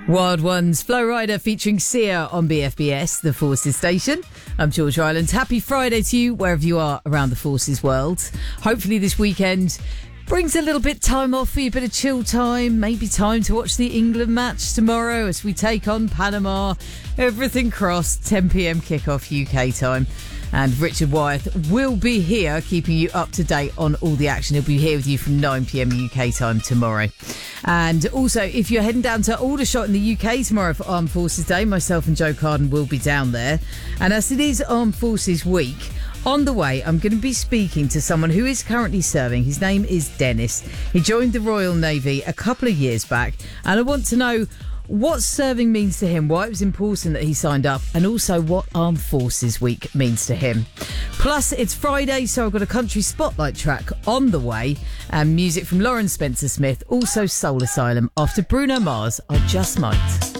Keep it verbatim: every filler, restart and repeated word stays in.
Wild Ones, Flow Rider featuring Sia on B F B S, the Forces station. I'm George Ryland. Happy Friday to you, wherever you are around the Forces world. Hopefully this weekend brings a little bit time off for you, a bit of chill time, maybe time to watch the England match tomorrow as we take on Panama. Everything crossed, ten p.m. kickoff U K time. And Richard Wyeth will be here keeping you up to date on all the action. He'll be here with you from nine p.m. U K time tomorrow. And also, if you're heading down to Aldershot in the U K tomorrow for Armed Forces Day, myself and Joe Carden will be down there. And as it is Armed Forces Week, on the way, I'm going to be speaking to someone who is currently serving. His name is Dennis. He joined the Royal Navy a couple of years back. And I want to know what serving means to him, why it was important that he signed up, and also what Armed Forces Week means to him. Plus, it's Friday, so I've got a country spotlight track on the way, and music from Lauren Spencer Smith, also Soul Asylum, after Bruno Mars, I Just Might.